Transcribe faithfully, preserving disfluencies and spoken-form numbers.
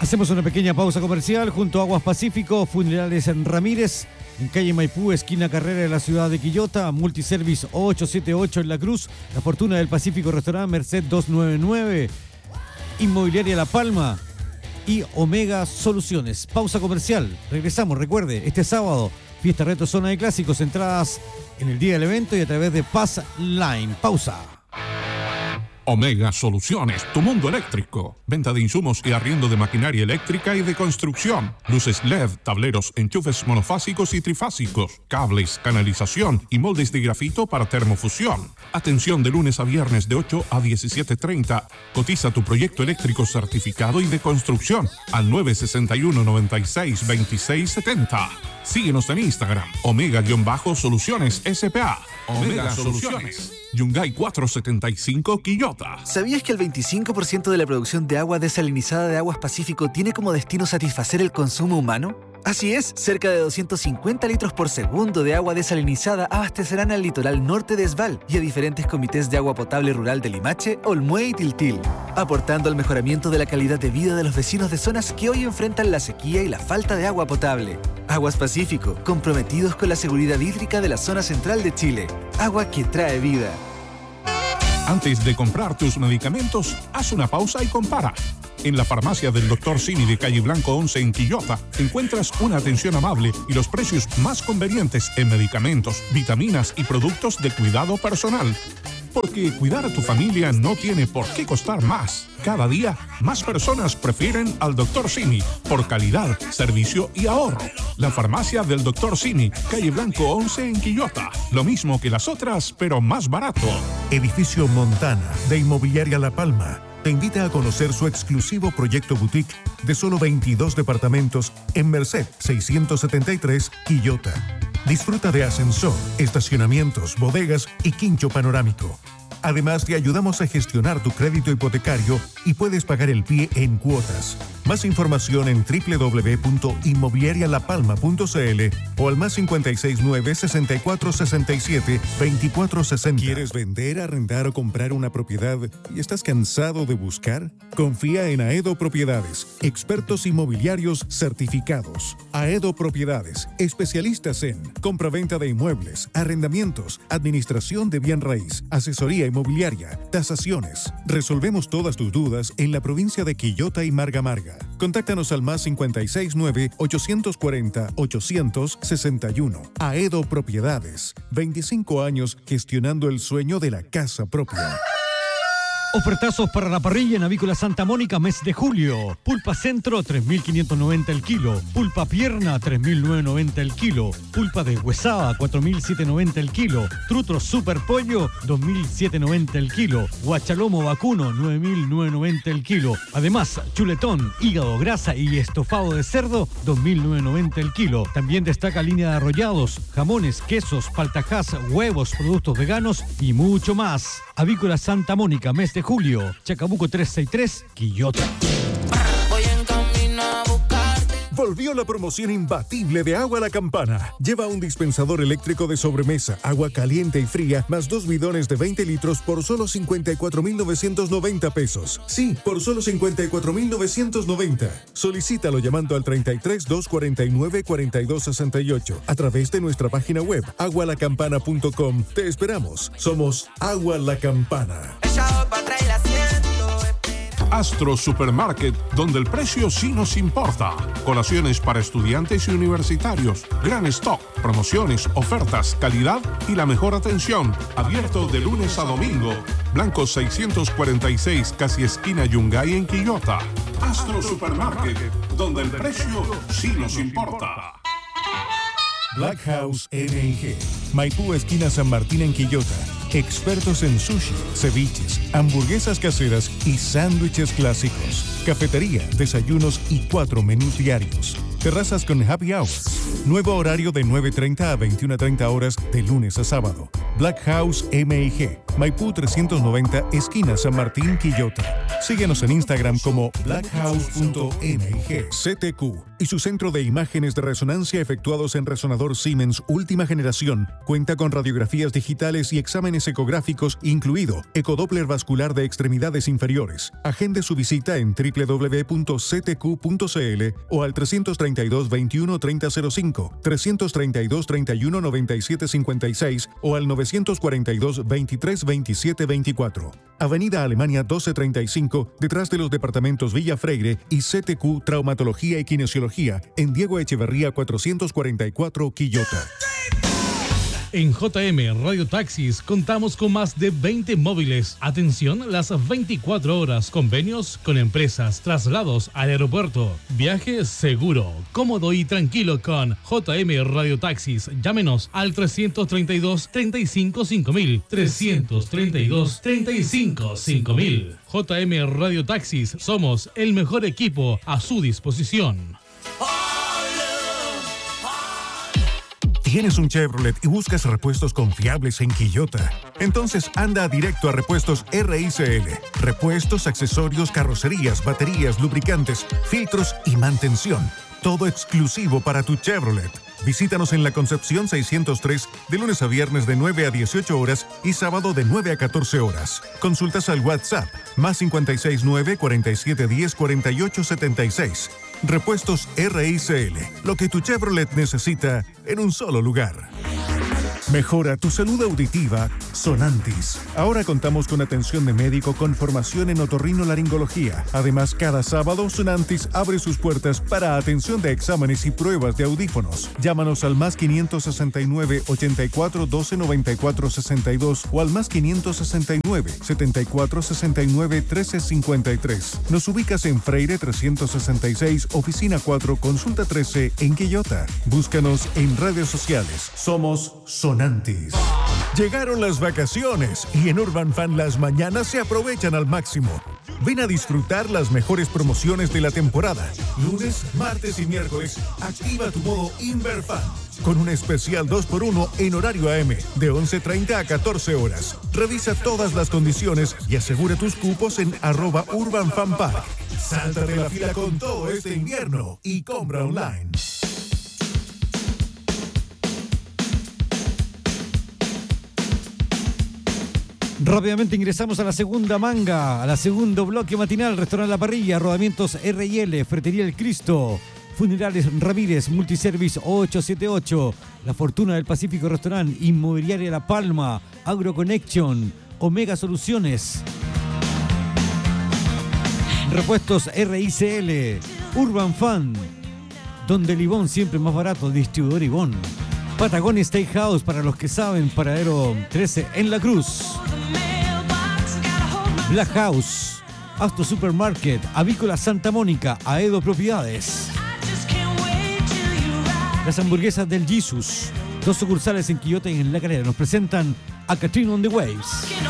Hacemos una pequeña pausa comercial junto a Aguas Pacífico, Funerales en Ramírez, en calle Maipú, esquina Carrera de la ciudad de Quillota, Multiservice ochocientos setenta y ocho en La Cruz, La Fortuna del Pacífico Restaurant Merced doscientos noventa y nueve, Inmobiliaria La Palma y Omega Soluciones. Pausa comercial, regresamos, recuerde, este sábado, Fiesta Retro Zona de Clásicos, entradas en el día del evento y a través de Pass Line. Pausa. Omega Soluciones, tu mundo eléctrico. Venta de insumos y arriendo de maquinaria eléctrica y de construcción. Luces L E D, tableros, enchufes monofásicos y trifásicos, cables, canalización y moldes de grafito para termofusión. Atención de lunes a viernes de ocho a diecisiete treinta. Cotiza tu proyecto eléctrico certificado y de construcción al nueve seis uno, nueve seis, veintiséis setenta. Síguenos en Instagram, Omega-Soluciones S P A. Omega Soluciones. Yungay cuatrocientos setenta y cinco, Quillota. ¿Sabías que el veinticinco por ciento de la producción de agua desalinizada de Aguas Pacífico tiene como destino satisfacer el consumo humano? Así es, cerca de doscientos cincuenta litros por segundo de agua desalinizada abastecerán al litoral norte de Esval y a diferentes comités de agua potable rural de Limache, Olmué y Tiltil, aportando al mejoramiento de la calidad de vida de los vecinos de zonas que hoy enfrentan la sequía y la falta de agua potable. Aguas Pacífico, comprometidos con la seguridad hídrica de la zona central de Chile. Agua que trae vida. Antes de comprar tus medicamentos, haz una pausa y compara. En la farmacia del doctor Simi de calle Blanco once en Quillota encuentras una atención amable y los precios más convenientes en medicamentos, vitaminas y productos de cuidado personal. Porque cuidar a tu familia no tiene por qué costar más. Cada día, más personas prefieren al doctor Simi por calidad, servicio y ahorro. La farmacia del doctor Simi, calle Blanco once en Quillota. Lo mismo que las otras, pero más barato. Edificio Montana, de Inmobiliaria La Palma, te invita a conocer su exclusivo proyecto boutique de solo veintidós departamentos en Merced seiscientos setenta y tres, Quillota. Disfruta de ascensor, estacionamientos, bodegas y quincho panorámico. Además, te ayudamos a gestionar tu crédito hipotecario y puedes pagar el pie en cuotas. Más información en doble u doble u doble u punto inmobiliaria la palma punto c l o al más cinco seis nueve, sesenta y cuatro sesenta y siete, veinticuatro sesenta. ¿Quieres vender, arrendar o comprar una propiedad y estás cansado de buscar? Confía en Aedo Propiedades, expertos inmobiliarios certificados. Aedo Propiedades, especialistas en compra-venta de inmuebles, arrendamientos, administración de bien raíz, asesoría inmobiliaria, tasaciones. Resolvemos todas tus dudas en la provincia de Quillota y Marga Marga. Contáctanos al más cinco seis nueve, ochocientos cuarenta, ochocientos sesenta y uno. Aedo Propiedades, veinticinco años gestionando el sueño de la casa propia. Ofertazos para la parrilla en Avícola Santa Mónica, mes de julio. Pulpa centro, tres mil quinientos noventa el kilo. Pulpa pierna, tres mil novecientos noventa el kilo. Pulpa deshuesada, cuatro mil setecientos noventa el kilo. Trutro super pollo, dos mil setecientos noventa el kilo. Guachalomo vacuno, nueve mil novecientos noventa el kilo. Además, chuletón, hígado, grasa y estofado de cerdo, dos mil novecientos noventa el kilo. También destaca línea de arrollados, jamones, quesos, paltajás, huevos, productos veganos y mucho más. Avícola Santa Mónica, mes de julio. Chacabuco trescientos sesenta y tres, Quillota. Voy en camino a buscarte. Volvió la promoción imbatible de Agua La Campana. Lleva un dispensador eléctrico de sobremesa, agua caliente y fría, más dos bidones de veinte litros por solo cincuenta y cuatro mil novecientos noventa pesos. Sí, por solo cincuenta y cuatro mil novecientos noventa. Solicítalo llamando al treinta y tres, doscientos cuarenta y nueve, cuarenta y dos sesenta y ocho a través de nuestra página web agua la campana punto com. Te esperamos. Somos Agua La Campana. Astro Supermarket, donde el precio sí nos importa. Colaciones para estudiantes y universitarios. Gran stock, promociones, ofertas, calidad y la mejor atención. Abierto de lunes a domingo. Blanco seiscientos cuarenta y seis, casi esquina Yungay en Quillota. Astro Supermarket, donde el precio sí nos importa. Black House N y G, Maipú, esquina San Martín en Quillota. Expertos en sushi, ceviches, hamburguesas caseras y sándwiches clásicos. Cafetería, desayunos y cuatro menús diarios. Terrazas con happy hours. Nuevo horario de nueve treinta a veintiuna treinta horas de lunes a sábado. Black House M y G, Maipú trescientos noventa, esquina San Martín, Quillota. Síguenos en Instagram como black house punto m y g. C T Q. y su centro de imágenes de resonancia efectuados en resonador Siemens última generación cuenta con radiografías digitales y exámenes ecográficos, incluido ecodoppler vascular de extremidades inferiores. Agende su visita en doble u doble u doble u punto c t q punto c l o al trescientos treinta y dos, veintiuno, treinta cero cinco, trescientos treinta y dos, treinta y uno, noventa y siete, cincuenta y seis o al novecientos cuarenta y dos, veintitrés, veintisiete, veinticuatro. Avenida Alemania doce treinta y cinco, detrás de los departamentos Villa Freire y C T Q Traumatología y Kinesiología, en Diego Echeverría cuatrocientos cuarenta y cuatro, Quillota. En J M Radio Taxis contamos con más de veinte móviles. Atención las veinticuatro horas. Convenios con empresas, traslados al aeropuerto. Viaje seguro, cómodo y tranquilo con J M Radio Taxis. Llámenos al trescientos treinta y dos, treinta y cinco, cinco mil. trescientos treinta y dos, treinta y cinco, cinco mil. J M Radio Taxis. Somos el mejor equipo a su disposición. ¿Tienes un Chevrolet y buscas repuestos confiables en Quillota? Entonces anda directo a Repuestos R I C L. Repuestos, accesorios, carrocerías, baterías, lubricantes, filtros y mantención. Todo exclusivo para tu Chevrolet. Visítanos en La Concepción seiscientos tres de lunes a viernes de nueve a dieciocho horas y sábado de nueve a catorce horas. Consultas al WhatsApp más cinco seis nueve, cuarenta y siete diez, cuarenta y ocho setenta y seis. Repuestos R I C L. Lo que tu Chevrolet necesita en un solo lugar. Mejora tu salud auditiva Sonantis. Ahora contamos con atención de médico con formación en otorrinolaringología. Además, cada sábado Sonantis abre sus puertas para atención de exámenes y pruebas de audífonos. Llámanos al más quinientos sesenta y nueve, ochenta y cuatro, doce, noventa y cuatro, sesenta y dos o al más quinientos sesenta y nueve, setenta y cuatro, sesenta y nueve, trece, cincuenta y tres. Nos ubicas en Freire trescientos sesenta y seis, oficina cuatro, consulta trece en Quillota. Búscanos en redes sociales. Somos Sonantis. Llegaron las vacaciones y en Urban Fan las mañanas se aprovechan al máximo. Ven a disfrutar las mejores promociones de la temporada. Lunes, martes y miércoles, activa tu modo Inverfan con un especial dos por uno en horario A M de once treinta a catorce horas. Revisa todas las condiciones y asegura tus cupos en arroba Urban Fan Park. Sáltate la fila con todo este invierno y compra online. Rápidamente ingresamos a la segunda manga, a la segundo bloque matinal. Restaurante La Parrilla, Rodamientos R y L, Ferretería El Cristo, Funerales Ramírez, Multiservice ochocientos setenta y ocho, La Fortuna del Pacífico Restaurant, Inmobiliaria La Palma, AgroConnection, Omega Soluciones, Repuestos R I C L, Urban Fan, donde el Ibón siempre más barato, distribuidor Ibón, Patagonia Steakhouse, para los que saben, Paradero trece en La Cruz, Black House, Auto Supermarket, Avícola Santa Mónica, Aedo Propiedades, las hamburguesas del Jesus, dos sucursales en Quillota y en La Calera, nos presentan a Catherine on the Waves.